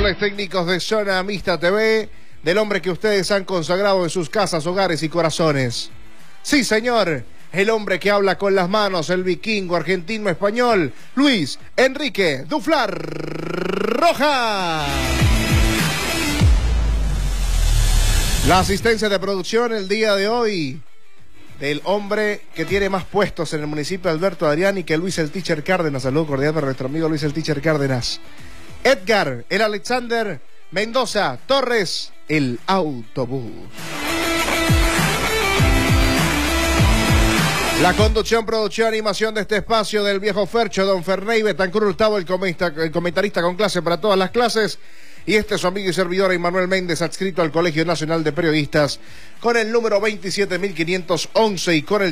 controles técnicos de Zona Mixta TV, del hombre que ustedes han consagrado en sus casas, hogares y corazones. Sí, señor, el hombre que habla con las manos, el vikingo argentino-español, Luis Enrique Duflar Roja. La asistencia de producción el día de hoy del hombre que tiene más puestos en el municipio de Alberto Adriani que Luis el Teacher Cárdenas. Saludos cordiales para nuestro amigo Luis el Teacher Cárdenas. Edgar, el Alexander Mendoza Torres, el autobús. La conducción, producción, animación de este espacio del viejo Fercho, don Ferney Betancur Hurtado, el comentarista con clase para todas las clases. Y este es su amigo y servidor Emmanuel Méndez, adscrito al Colegio Nacional de Periodistas, con el número 27.511 y con el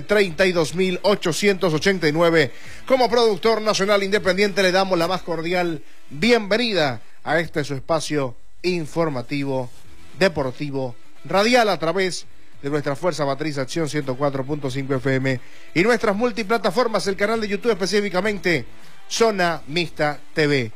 32.889. Como productor nacional independiente le damos la más cordial bienvenida a este su espacio informativo, deportivo, radial a través de nuestra fuerza matriz Acción 104.5 FM y nuestras multiplataformas, el canal de YouTube específicamente Zona Mixta TV.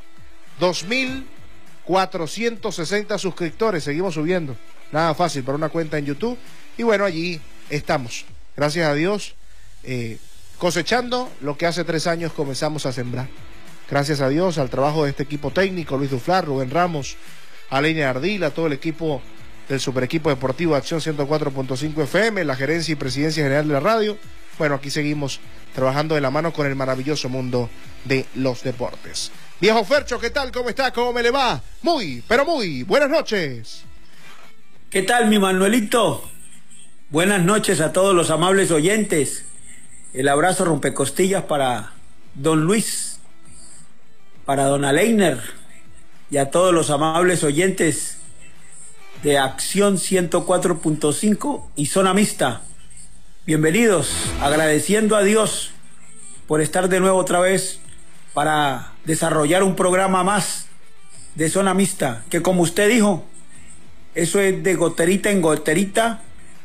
2.460 suscriptores, seguimos subiendo, nada fácil para una cuenta en YouTube, y bueno, allí estamos, gracias a Dios, cosechando lo que hace 3 años comenzamos a sembrar. Gracias a Dios, al trabajo de este equipo técnico, Luis Duflar, Rubén Ramos, Alenia Ardila, todo el equipo del super equipo deportivo Acción 104.5 FM, la gerencia y presidencia general de la radio. Bueno, aquí seguimos trabajando de la mano con el maravilloso mundo de los deportes. Viejo Fercho, ¿qué tal? ¿Cómo está? ¿Cómo me le va? Muy, pero muy buenas noches. ¿Qué tal, mi Manuelito? Buenas noches a todos los amables oyentes. El abrazo rompecostillas para don Luis, para don Aleiner y a todos los amables oyentes de Acción 104.5 y Zona Mixta. Bienvenidos, agradeciendo a Dios por estar de nuevo otra vez para desarrollar un programa más de Zona Mixta, que como usted dijo, eso es de goterita en goterita,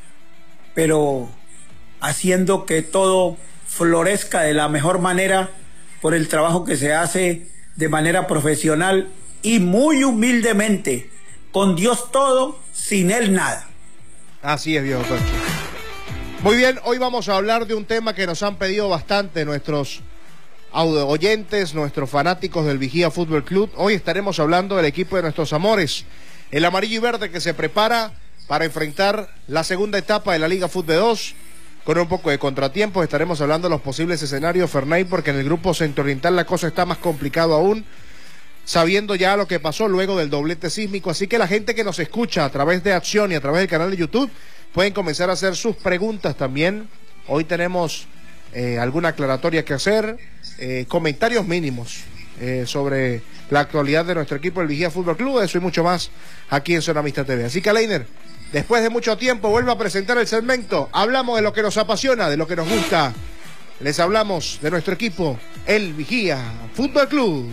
pero haciendo que todo florezca de la mejor manera por el trabajo que se hace de manera profesional y muy humildemente, con Dios todo, sin Él nada. Así es, viejo Fercho. Muy bien, hoy vamos a hablar de un tema que nos han pedido bastante nuestros oyentes, nuestros fanáticos del Vigía Fútbol Club. Hoy estaremos hablando del equipo de nuestros amores, el amarillo y verde, que se prepara para enfrentar la segunda etapa de la Liga Fútbol 2. Con un poco de contratiempos estaremos hablando de los posibles escenarios, Ferney, porque en el grupo centro-oriental la cosa está más complicada aún, sabiendo ya lo que pasó luego del doblete sísmico. Así que la gente que nos escucha a través de Acción y a través del canal de YouTube pueden comenzar a hacer sus preguntas también. Hoy tenemos alguna aclaratoria que hacer, comentarios mínimos sobre la actualidad de nuestro equipo, el Vigía Fútbol Club, eso y mucho más aquí en Zona Mixta TV. Así que, Leiner, después de mucho tiempo vuelvo a presentar el segmento. Hablamos de lo que nos apasiona, de lo que nos gusta. Les hablamos de nuestro equipo, el Vigía Fútbol Club.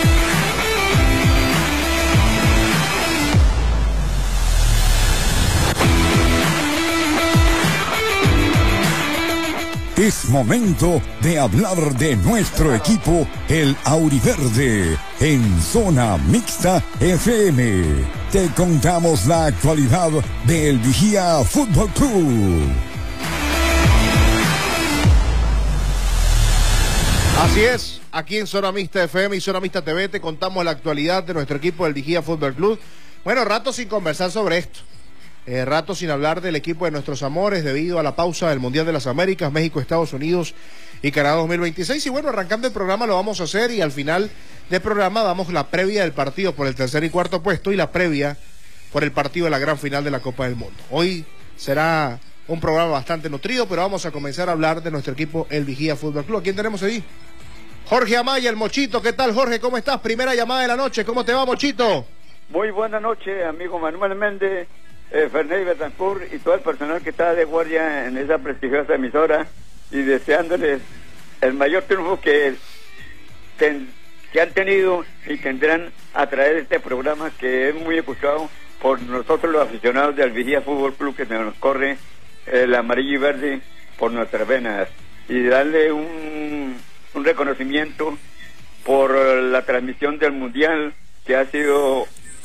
Es momento de hablar de nuestro equipo, el Auriverde, en Zona Mixta FM. Te contamos la actualidad del Vigía Fútbol Club. Así es, aquí en Zona Mixta FM y Zona Mixta TV te contamos la actualidad de nuestro equipo del Vigía Fútbol Club. Bueno, rato sin conversar sobre esto. Rato sin hablar del equipo de nuestros amores debido a la pausa del Mundial de las Américas, México, Estados Unidos y Canadá 2026. Y bueno, arrancando el programa lo vamos a hacer, y al final del programa damos la previa del partido por el tercer y cuarto puesto y la previa por el partido de la gran final de la Copa del Mundo. Hoy será un programa bastante nutrido, pero vamos a comenzar a hablar de nuestro equipo, el Vigía Fútbol Club. ¿A quién tenemos ahí? Jorge Amaya, el Mochito. ¿Qué tal, Jorge? ¿Cómo estás? Primera llamada de la noche. ¿Cómo te va, Mochito? Muy buena noche, amigo Manuel Méndez, Ferney Betancur y todo el personal que está de guardia en esa prestigiosa emisora, y deseándoles el mayor triunfo que han tenido y tendrán a través de este programa, que es muy escuchado por nosotros los aficionados del Vigía Fútbol Club, que nos corre el amarillo y verde por nuestras venas, y darle un reconocimiento por la transmisión del Mundial, que ha sido